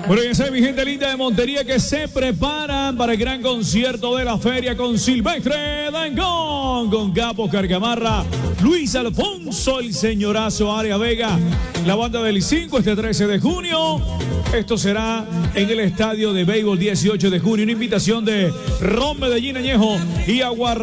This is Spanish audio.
Bueno, ya saben, mi gente linda de Montería, que se preparan para el gran concierto de la feria con Silvestre Dangond, con Capo Cargamarra, Luis Alfonso, el señorazo Área Vega, la banda del I5 este 13 de junio. Esto será en el estadio de béisbol 18 de junio. Una invitación de Ron Medellín Añejo y Aguardiente